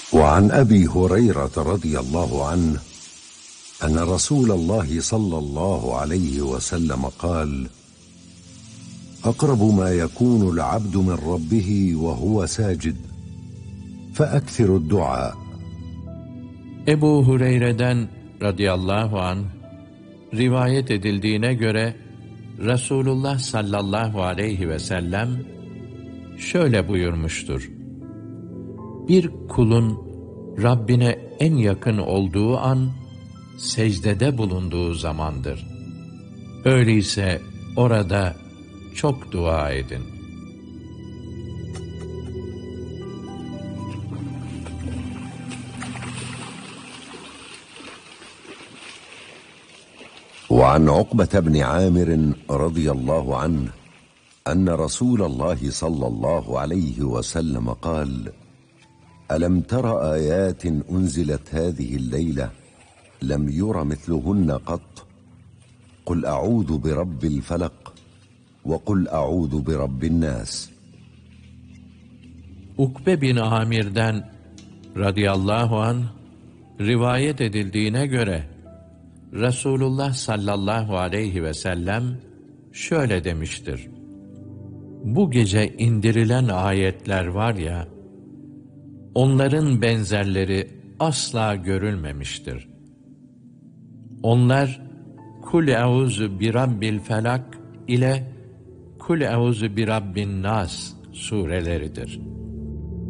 وعن أبي هريرة رضي الله عنه أن رسول الله صلى الله عليه وسلم قال: أقرب ما يكون العبد من ربه وهو ساجد فأكثر الدعاء. Ebu Hureyre'den radıyallahu anh rivayet edildiğine göre Resulullah sallallahu aleyhi ve sellem şöyle buyurmuştur: Bir kulun Rabbine en yakın olduğu an secdede bulunduğu zamandır. Öyleyse orada çok dua edin. وعن عقبة بن عامر رضي الله عنه أن رسول الله صلى الله عليه وسلم قال: ألم تر آيات أنزلت هذه الليلة لم ير مثلهن قط قل أعوذ برب الفلق وقل أعوذ برب الناس. Ukbe bin Amir'den radıyallahu anh rivayet edildiğine göre Resulullah sallallahu aleyhi ve sellem şöyle demiştir: Bu gece indirilen ayetler var ya, onların benzerleri asla görülmemiştir. Onlar Kul euzu bi rabbil felak ile Kul euzu bi rabbin nas sureleridir.